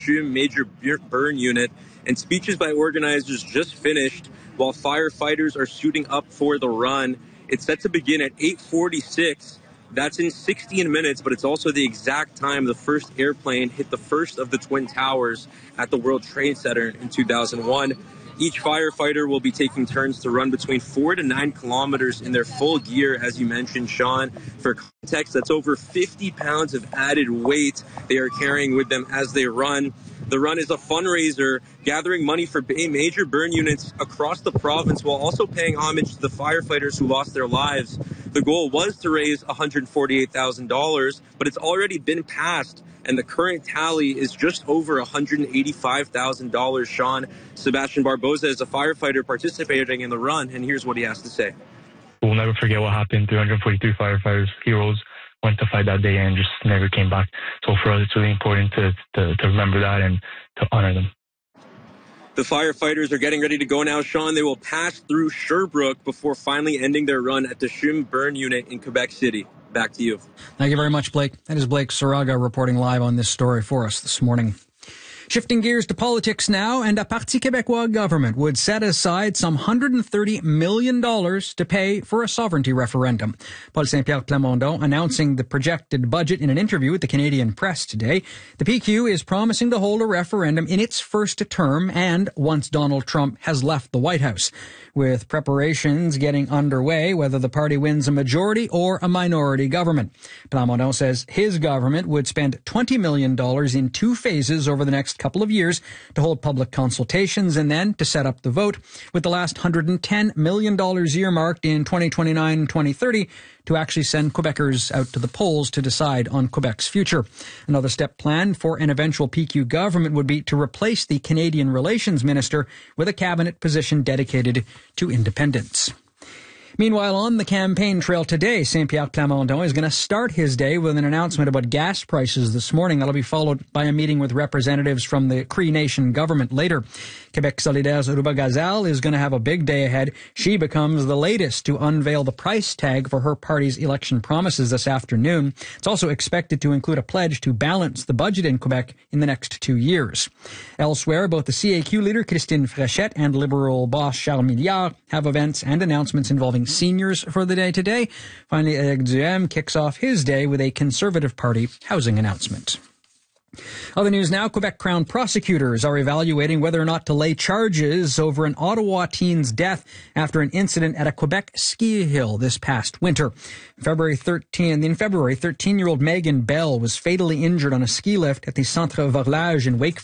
Major Burn Unit, and speeches by organizers just finished while firefighters are suiting up for the run. It's set to begin at 8:46. That's in 16 minutes, but it's also the exact time the first airplane hit the first of the Twin Towers at the World Trade Center in 2001. Each firefighter will be taking turns to run between 4 to 9 kilometers in their full gear, as you mentioned, Sean. For context, that's over 50 pounds of added weight they are carrying with them as they run. The run is a fundraiser gathering money for major burn units across the province while also paying homage to the firefighters who lost their lives. The goal was to raise $148,000, but it's already been passed, and the current tally is just over $185,000, Sean. Sebastian Barboza is a firefighter participating in the run, and here's what he has to say. We'll never forget what happened. 343 firefighters, heroes, went to fight that day and just never came back. So for us, it's really important to remember that and to honor them. The firefighters are getting ready to go now, Sean. They will pass through Sherbrooke before finally ending their run at the CHUM Burn Unit in Quebec City. Back to you. Thank you very much, Blake. That is Blake Saraga reporting live on this story for us this morning. Shifting gears to politics now, and a Parti Québécois government would set aside some $130 million to pay for a sovereignty referendum. Paul Saint-Pierre Plamondon announcing the projected budget in an interview with the Canadian Press today. The PQ is promising to hold a referendum in its first term and once Donald Trump has left the White House, with preparations getting underway whether the party wins a majority or a minority government. Plamondon says his government would spend $20 million in 2 phases over the next couple of years to hold public consultations and then to set up the vote, with the last $110 million earmarked in 2029 and 2030 to actually send Quebecers out to the polls to decide on Quebec's future. Another step planned for an eventual PQ government would be to replace the Canadian Relations Minister with a cabinet position dedicated to independence. Meanwhile, on the campaign trail today, Saint-Pierre Plamondon is going to start his day with an announcement about gas prices this morning. That'll be followed by a meeting with representatives from the Cree Nation government later. Quebec Solidaire's Aruba Gazal is going to have a big day ahead. She becomes the latest to unveil the price tag for her party's election promises this afternoon. It's also expected to include a pledge to balance the budget in Quebec in the next 2 years. Elsewhere, both the CAQ leader Christine Fréchette and Liberal boss Charles Milliard have events and announcements involving seniors for the day today. Finally, Éric Duhem kicks off his day with a Conservative Party housing announcement. Other news now, Quebec Crown prosecutors are evaluating whether or not to lay charges over an Ottawa teen's death after an incident at a Quebec ski hill this past winter. In February, 13-year-old Megan Bell was fatally injured on a ski lift at the Centre Varlage in Wakefield.